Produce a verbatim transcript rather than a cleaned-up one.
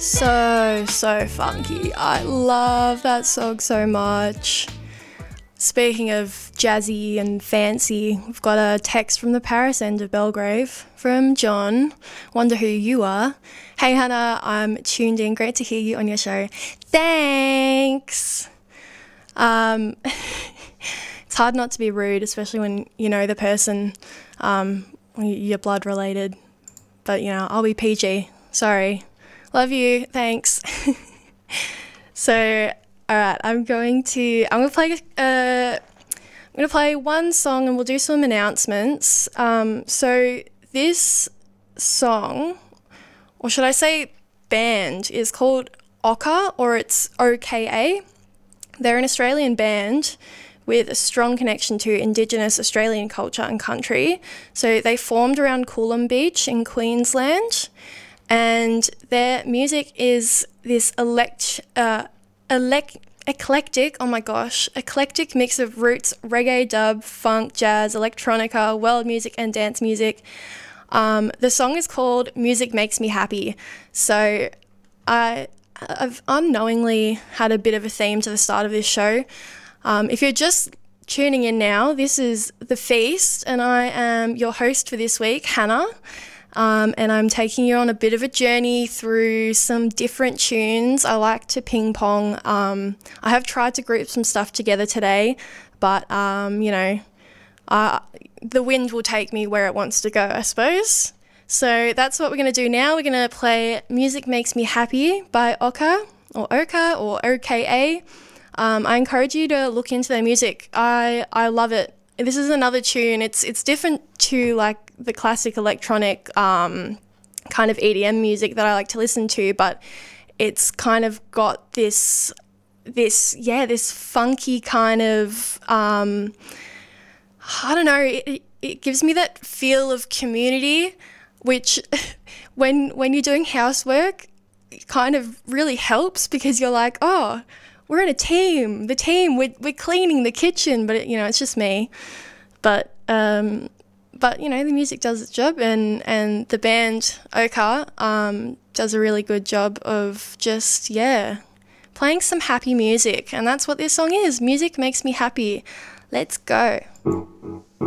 So, so funky. I love that song so much. Speaking of jazzy and fancy, we've got a text from the Paris end of Belgrave from John. Wonder who you are. Hey Hannah, I'm tuned in. Great to hear you on your show. Thanks. Um, it's hard not to be rude, especially when you know the person, um, you're blood related. But you know, I'll be P G. Sorry. Love you. Thanks. So. All right, I'm going to I'm going to play uh, I'm going to play one song and we'll do some announcements. Um, so this song, or should I say band, is called Oka, or it's O K A. They're an Australian band with a strong connection to Indigenous Australian culture and country. So they formed around Coolum Beach in Queensland, and their music is this elect. Uh, Elec- eclectic, oh my gosh, eclectic mix of roots, reggae, dub, funk, jazz, electronica, world music and dance music. Um, the song is called Music Makes Me Happy. So I, I've unknowingly had a bit of a theme to the start of this show. Um, if you're just tuning in now, this is The Feast and I am your host for this week, Hannah. Um, and I'm taking you on a bit of a journey through some different tunes. I like to ping pong. Um, I have tried to group some stuff together today, but, um, you know, uh, the wind will take me where it wants to go, I suppose. So that's what we're going to do now. We're going to play Music Makes Me Happy by Oka, or Oka, or O K A. Um, I encourage you to look into their music. I, I love it. This is another tune. It's it's different to like the classic electronic um, kind of E D M music that I like to listen to, but it's kind of got this this yeah this funky kind of um, I don't know. It, it gives me that feel of community, which when when you're doing housework, it kind of really helps because you're like, oh, we're in a team, the team, we're, we're cleaning the kitchen, but, it, you know, it's just me. But, um, but you know, the music does its job and, and the band, Oka, um, does a really good job of just, yeah, playing some happy music. And that's what this song is. Music makes me happy. Let's go.